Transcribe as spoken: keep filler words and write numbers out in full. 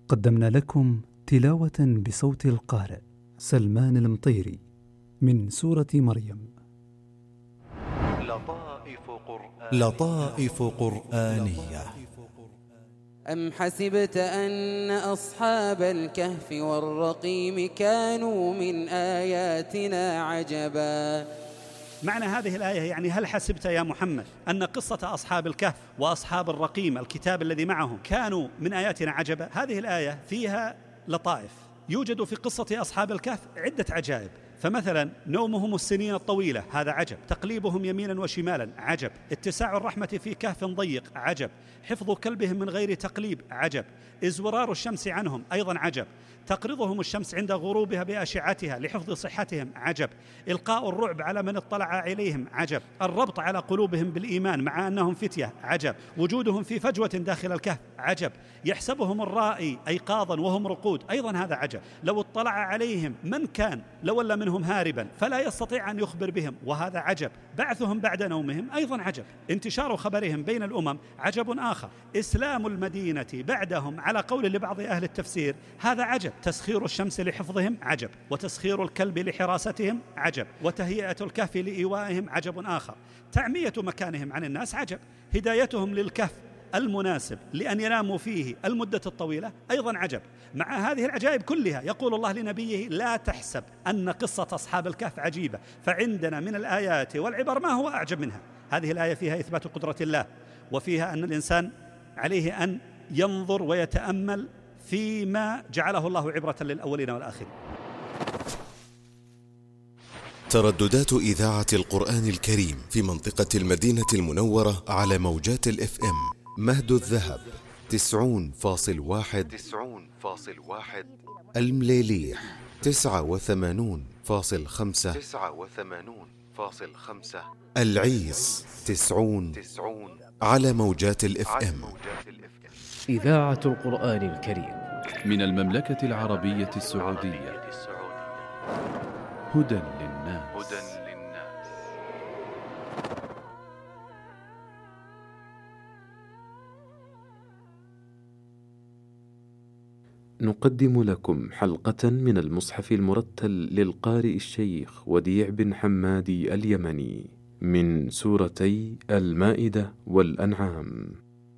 قدمنا لكم تلاوة بصوت القارئ سلمان المطيري من سورة مريم. لطائف قرآنية, لطائف قرآنية. أم حسبت أن أصحاب الكهف والرقيم كانوا من آياتنا عجبا. معنى هذه الآية يعني هل حسبت يا محمد أن قصة أصحاب الكهف وأصحاب الرقيم الكتاب الذي معهم كانوا من آياتنا عجبا؟ هذه الآية فيها لطائف. يوجد في قصة أصحاب الكهف عدة عجائب، فمثلا نومهم السنين الطويلة هذا عجب، تقليبهم يمينا وشمالا عجب، اتساع الرحمة في كهف ضيق عجب، حفظ كلبهم من غير تقليب عجب، ازورار الشمس عنهم أيضا عجب، تقرضهم الشمس عند غروبها بأشعتها لحفظ صحتهم عجب، إلقاء الرعب على من اطلع عليهم عجب، الربط على قلوبهم بالإيمان مع أنهم فتية عجب، وجودهم في فجوة داخل الكهف عجب، يحسبهم الرائي أيقاظا وهم رقود أيضا هذا عجب، لو اطلع عليهم من كان لولى منهم هاربا فلا يستطيع أن يخبر بهم وهذا عجب، بعثهم بعد نومهم أيضا عجب، انتشار خبرهم بين الأمم عجب آخر، إسلام المدينة بعدهم على قول لبعض أهل التفسير هذا عجب، تسخير الشمس لحفظهم عجب، وتسخير الكلب لحراستهم عجب، وتهيئة الكهف لإيوائهم عجب آخر، تعمية مكانهم عن الناس عجب، هدايتهم للكهف المناسب لأن يناموا فيه المدة الطويلة أيضا عجب. مع هذه العجائب كلها يقول الله لنبيه لا تحسب أن قصة أصحاب الكهف عجيبة، فعندنا من الآيات والعبر ما هو أعجب منها. هذه الآية فيها إثبات قدرة الله، وفيها أن الإنسان عليه أن ينظر ويتأمل فيما جعله الله عبرة للأولين والآخرين. ترددات إذاعة القرآن الكريم في منطقة المدينة المنورة على موجات الاف ام مهد الذهب تسعون فاصل واحد تسعون فاصل واحد، المليليح تسعة وثمانون فاصل خمسة تسعة وثمانون فاصل خمسة، العيس تسعون تسعون على موجات الاف ام. إذاعة القرآن الكريم من المملكة العربية السعودية، هدى للناس. هدى للناس. نقدم لكم حلقة من المصحف المرتل للقارئ الشيخ وديع بن حمادي اليمني من سورتي المائدة والأنعام.